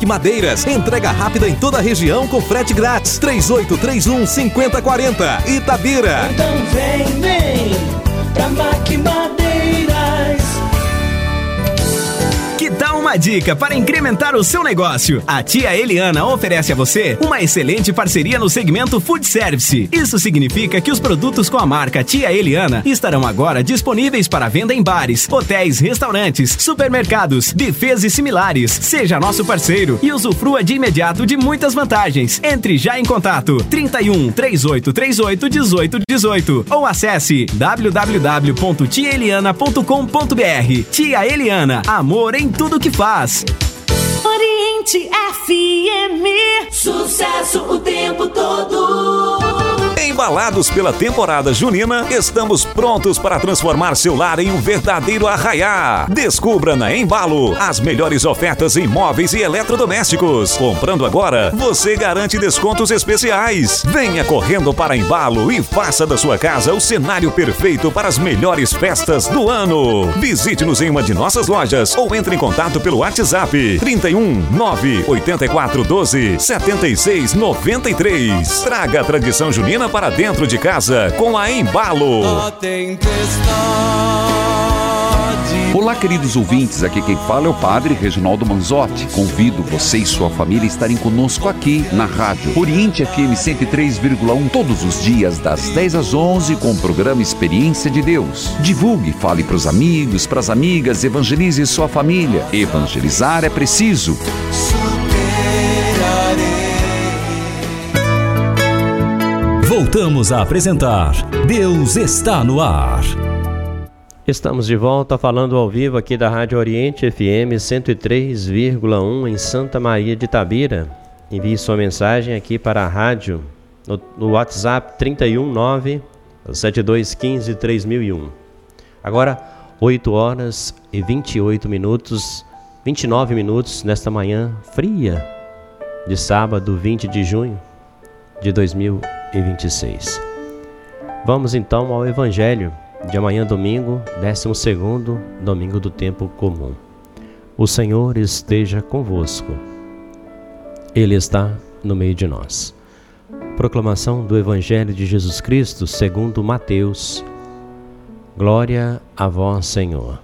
Madeiras. Entrega rápida em toda a região com frete grátis. 3831-5040. Itabira. Então vem pra Mac Madeiras. Que tal uma dica para incrementar o seu negócio? A tia Eliana oferece a você uma excelente parceria no segmento Food Service. Isso significa que os produtos com a marca Tia Eliana estarão agora disponíveis para venda em bares, hotéis, restaurantes, supermercados, buffets e similares. Seja nosso parceiro e usufrua de imediato de muitas vantagens. Entre já em contato 31 3838 1818 ou acesse www.tiaeliana.com.br. Tia Eliana, amor em tudo que faz. Oriente FM, sucesso o tempo todo. Embalados pela temporada junina, estamos prontos para transformar seu lar em um verdadeiro arraiá. Descubra na Embalo as melhores ofertas em móveis e eletrodomésticos. Comprando agora, você garante descontos especiais. Venha correndo para Embalo e faça da sua casa o cenário perfeito para as melhores festas do ano. Visite-nos em uma de nossas lojas ou entre em contato pelo WhatsApp 31 984 12 76 93. Traga a tradição junina para dentro de casa com a Embalo. Olá, queridos ouvintes, aqui quem fala é o Padre Reginaldo Manzotti. Convido você e sua família a estarem conosco aqui na rádio Oriente FM 103,1 todos os dias das 10 às 11 com o programa Experiência de Deus. Divulgue, fale para os amigos, para as amigas, evangelize sua família. Evangelizar é preciso. Voltamos a apresentar Deus está no ar. Estamos de volta falando ao vivo aqui da Rádio Oriente FM 103,1 em Santa Maria de Itabira. Envie sua mensagem aqui para a rádio no WhatsApp 319 7215 3001. Agora 8 horas e 29 minutos nesta manhã fria de sábado 20 de junho de 2026. Vamos então ao Evangelho de amanhã, domingo, 12º domingo do tempo comum. O Senhor esteja convosco. Ele está no meio de nós. Proclamação do Evangelho de Jesus Cristo segundo Mateus. Glória a vós, Senhor.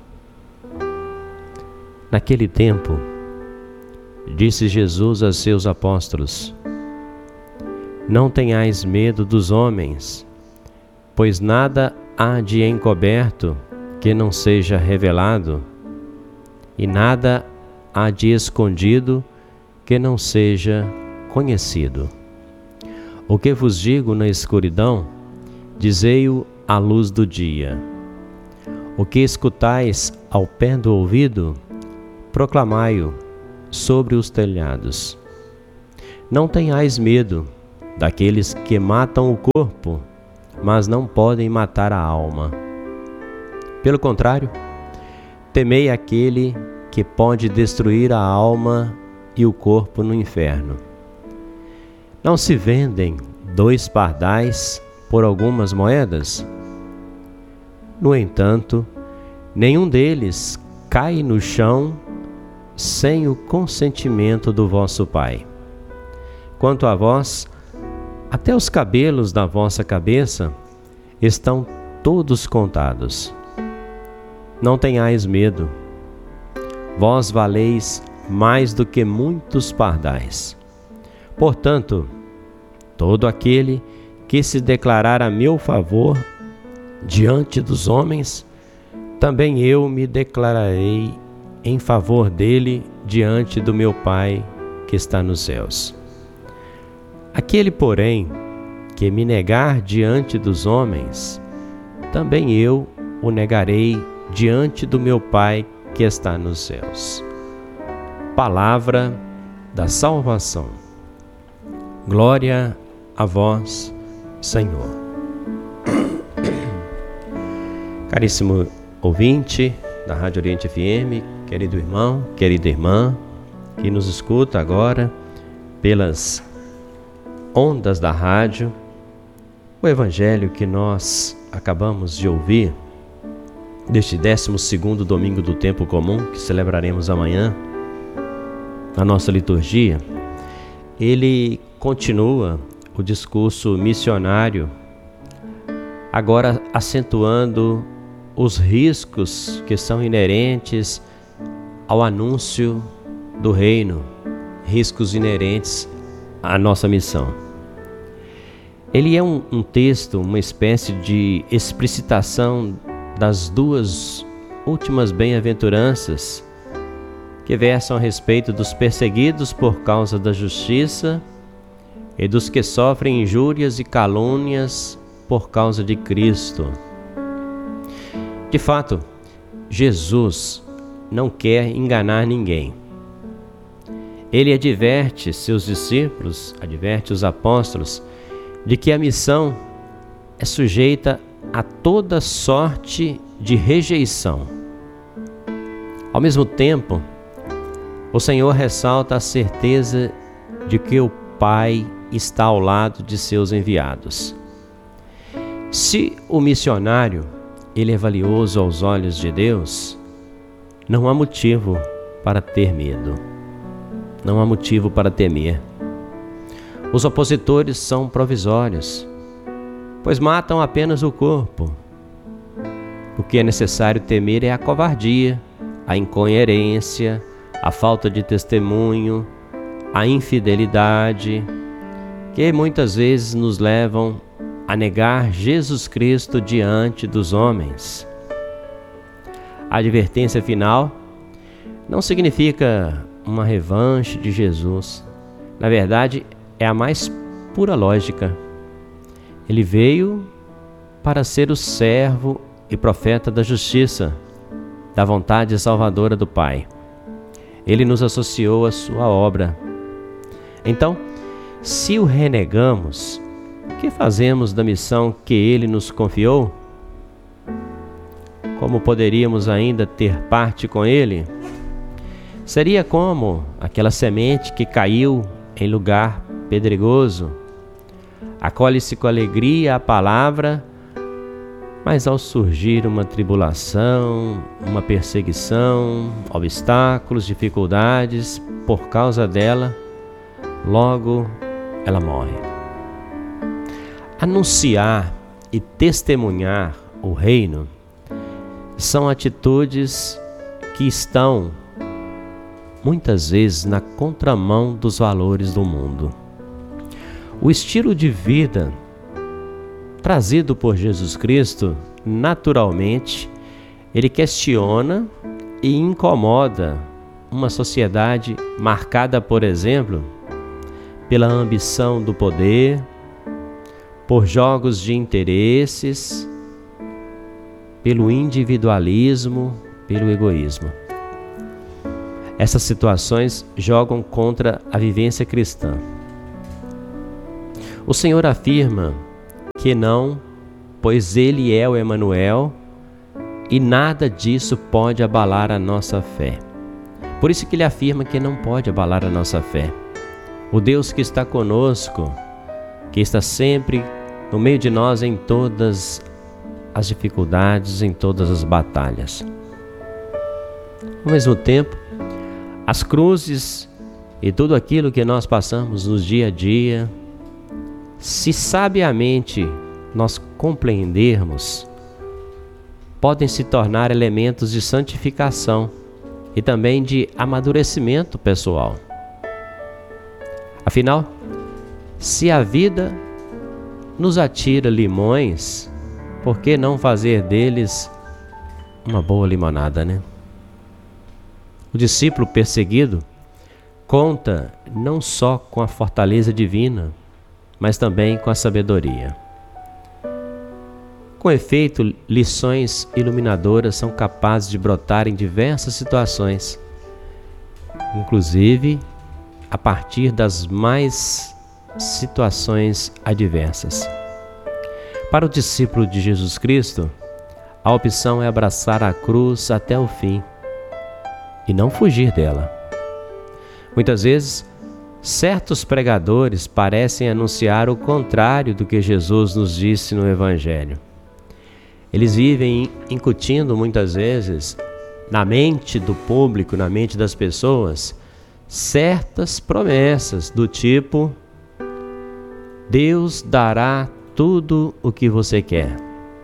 Naquele tempo, disse Jesus a seus apóstolos: não tenhais medo dos homens, pois nada há de encoberto que não seja revelado, e nada há de escondido que não seja conhecido. O que vos digo na escuridão, dizei-o à luz do dia. O que escutais ao pé do ouvido, proclamai-o sobre os telhados. Não tenhais medo daqueles que matam o corpo, mas não podem matar a alma. Pelo contrário, temei aquele que pode destruir a alma e o corpo no inferno. Não se vendem 2 pardais por algumas moedas? No entanto, nenhum deles cai no chão sem o consentimento do vosso Pai. Quanto a vós, até os cabelos da vossa cabeça estão todos contados. Não tenhais medo, vós valeis mais do que muitos pardais. Portanto, todo aquele que se declarar a meu favor diante dos homens, também eu me declararei em favor dele diante do meu Pai que está nos céus. Aquele, porém, que me negar diante dos homens, também eu o negarei diante do meu Pai que está nos céus. Palavra da salvação. Glória a vós, Senhor. Caríssimo ouvinte da Rádio Oriente FM, querido irmão, querida irmã, que nos escuta agora pelas ondas da rádio, o Evangelho que nós acabamos de ouvir, deste 12º domingo do tempo comum, que celebraremos amanhã, na nossa liturgia, ele continua o discurso missionário, agora acentuando os riscos que são inerentes ao anúncio do reino, riscos inerentes à nossa missão. Ele é um texto, uma espécie de explicitação das duas últimas bem-aventuranças que versam a respeito dos perseguidos por causa da justiça e dos que sofrem injúrias e calúnias por causa de Cristo. De fato, Jesus não quer enganar ninguém. Ele adverte seus discípulos, adverte os apóstolos, de que a missão é sujeita a toda sorte de rejeição. Ao mesmo tempo, o Senhor ressalta a certeza de que o Pai está ao lado de seus enviados. Se o missionário ele é valioso aos olhos de Deus, não há motivo para ter medo. Não há motivo para temer. Os opositores são provisórios, pois matam apenas o corpo. O que é necessário temer é a covardia, a incoerência, a falta de testemunho, a infidelidade, que muitas vezes nos levam a negar Jesus Cristo diante dos homens. A advertência final não significa uma revanche de Jesus. Na verdade, é a mais pura lógica. Ele veio para ser o servo e profeta da justiça, da vontade salvadora do Pai. Ele nos associou à sua obra. Então, se o renegamos, o que fazemos da missão que ele nos confiou? Como poderíamos ainda ter parte com ele? Seria como aquela semente que caiu em lugar pedregoso. Acolhe-se com alegria a palavra, mas ao surgir uma tribulação, uma perseguição, obstáculos, dificuldades, por causa dela, logo ela morre. Anunciar e testemunhar o reino são atitudes que estão muitas vezes na contramão dos valores do mundo. O estilo de vida trazido por Jesus Cristo, naturalmente, ele questiona e incomoda uma sociedade marcada, por exemplo, pela ambição do poder, por jogos de interesses, pelo individualismo, pelo egoísmo. Essas situações jogam contra a vivência cristã. O Senhor afirma que não, pois Ele é o Emanuel e nada disso pode abalar a nossa fé. Por isso que Ele afirma que não pode abalar a nossa fé. O Deus que está conosco, que está sempre no meio de nós em todas as dificuldades, em todas as batalhas. Ao mesmo tempo, as cruzes e tudo aquilo que nós passamos no dia a dia, se sabiamente nós compreendermos, podem se tornar elementos de santificação e também de amadurecimento pessoal. Afinal, se a vida nos atira limões, por que não fazer deles uma boa limonada, né? O discípulo perseguido conta não só com a fortaleza divina, mas também com a sabedoria. Com efeito, lições iluminadoras são capazes de brotar em diversas situações, inclusive a partir das mais situações adversas. Para o discípulo de Jesus Cristo, a opção é abraçar a cruz até o fim e não fugir dela. Muitas vezes, certos pregadores parecem anunciar o contrário do que Jesus nos disse no Evangelho. Eles vivem incutindo muitas vezes na mente do público, na mente das pessoas, certas promessas do tipo: Deus dará tudo o que você quer.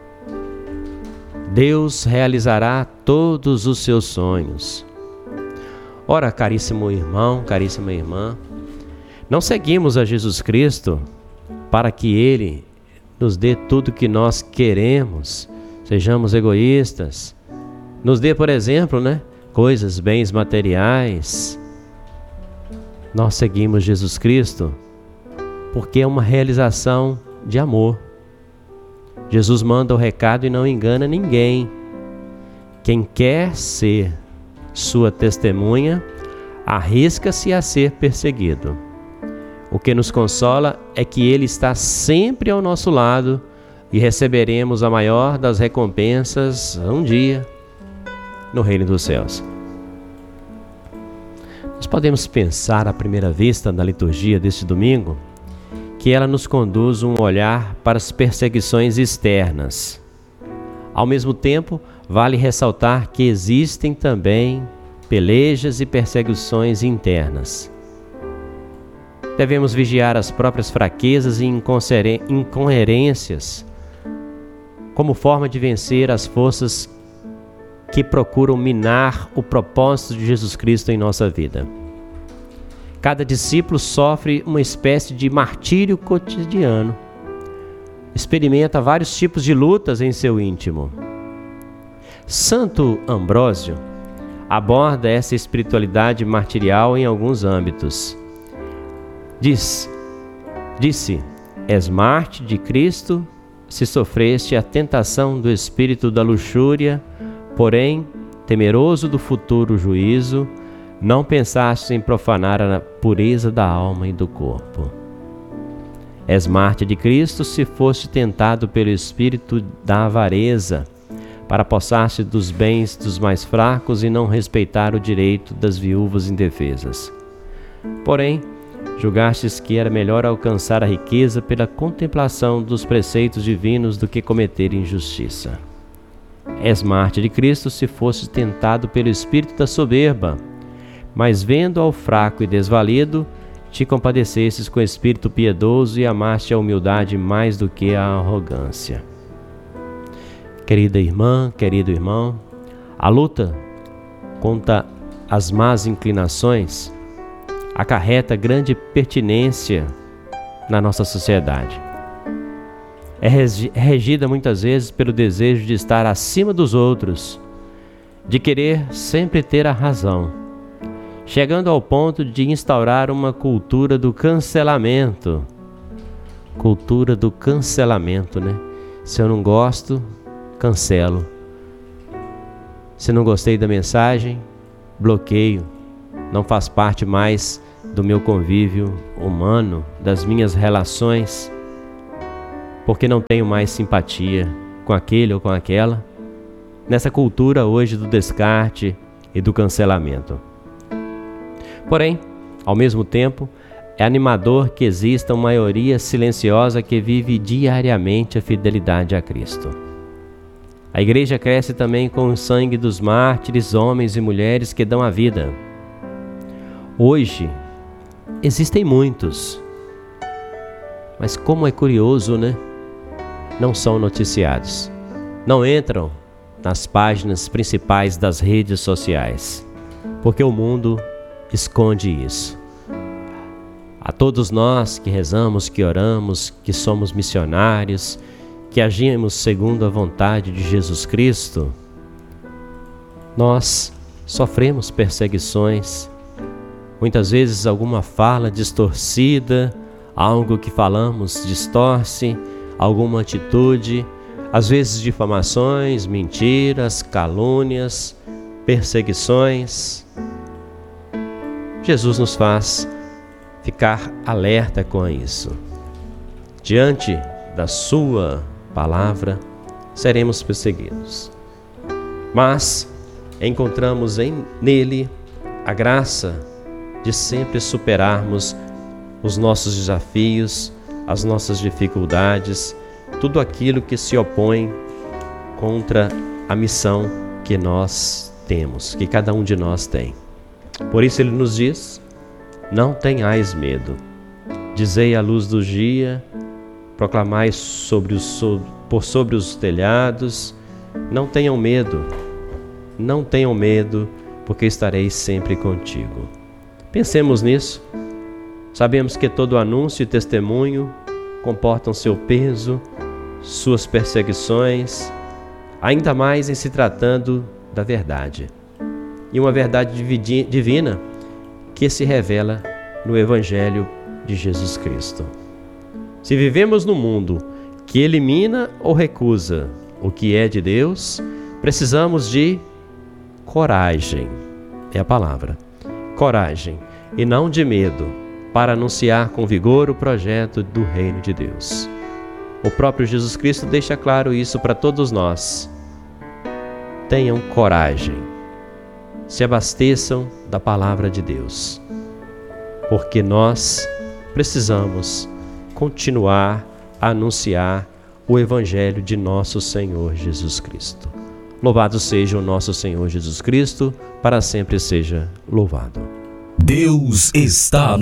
Deus realizará todos os seus sonhos. Ora, caríssimo irmão, caríssima irmã, não seguimos a Jesus Cristo para que Ele nos dê tudo que nós queremos, sejamos egoístas, nos dê, por exemplo, coisas, bens materiais. Nós seguimos Jesus Cristo porque é uma realização de amor. Jesus manda o recado e não engana ninguém. Quem quer ser sua testemunha, arrisca-se a ser perseguido. O que nos consola é que Ele está sempre ao nosso lado e receberemos a maior das recompensas um dia no reino dos céus. Nós podemos pensar à primeira vista na liturgia deste domingo que ela nos conduz um olhar para as perseguições externas. Ao mesmo tempo, vale ressaltar que existem também pelejas e perseguições internas. Devemos vigiar as próprias fraquezas e incoerências como forma de vencer as forças que procuram minar o propósito de Jesus Cristo em nossa vida. Cada discípulo sofre uma espécie de martírio cotidiano. Experimenta vários tipos de lutas em seu íntimo. Santo Ambrósio aborda essa espiritualidade martirial em alguns âmbitos. Disse: És Marte de Cristo se sofreste a tentação do espírito da luxúria, porém, temeroso do futuro juízo, não pensaste em profanar a pureza da alma e do corpo. És Marte de Cristo se foste tentado pelo espírito da avareza, para apossar-te dos bens dos mais fracos e não respeitar o direito das viúvas indefesas. Porém, julgastes que era melhor alcançar a riqueza pela contemplação dos preceitos divinos do que cometer injustiça. És Marte de Cristo se foste tentado pelo espírito da soberba, mas vendo ao fraco e desvalido, te compadecestes com espírito piedoso e amaste a humildade mais do que a arrogância. Querida irmã, querido irmão, a luta contra as más inclinações acarreta grande pertinência na nossa sociedade. É regida muitas vezes pelo desejo de estar acima dos outros, de querer sempre ter a razão, chegando ao ponto de instaurar uma cultura do cancelamento. Cultura do cancelamento, Se eu não gosto, cancelo. Se não gostei da mensagem, bloqueio. Não faz parte mais do meu convívio humano, das minhas relações, porque não tenho mais simpatia com aquele ou com aquela, nessa cultura hoje do descarte e do cancelamento. Porém, ao mesmo tempo, é animador que exista uma maioria silenciosa que vive diariamente a fidelidade a Cristo. A igreja cresce também com o sangue dos mártires, homens e mulheres que dão a vida. Hoje, existem muitos, mas como é curioso, Não são noticiados, não entram nas páginas principais das redes sociais, porque o mundo esconde isso. A todos nós que rezamos, que oramos, que somos missionários, que agimos segundo a vontade de Jesus Cristo, nós sofremos perseguições, muitas vezes alguma fala distorcida, algo que falamos distorce, alguma atitude, às vezes difamações, mentiras, calúnias, perseguições. Jesus nos faz ficar alerta com isso. Diante da sua palavra, seremos perseguidos. Mas encontramos nele a graça de sempre superarmos os nossos desafios, as nossas dificuldades, tudo aquilo que se opõe contra a missão que nós temos, que cada um de nós tem. Por isso ele nos diz: Não tenhais medo. Dizei à luz do dia, proclamai por sobre os telhados, não tenham medo, porque estarei sempre contigo. Pensemos nisso. Sabemos que todo anúncio e testemunho comportam seu peso, suas perseguições, ainda mais em se tratando da verdade. E uma verdade divina que se revela no Evangelho de Jesus Cristo. Se vivemos num mundo que elimina ou recusa o que é de Deus, precisamos de coragem. É a palavra. Coragem e não de medo, para anunciar com vigor o projeto do reino de Deus. O próprio Jesus Cristo deixa claro isso para todos nós. Tenham coragem. Se abasteçam da palavra de Deus. Porque nós precisamos continuar a anunciar o Evangelho de nosso Senhor Jesus Cristo. Louvado seja o nosso Senhor Jesus Cristo, para sempre seja louvado. Deus está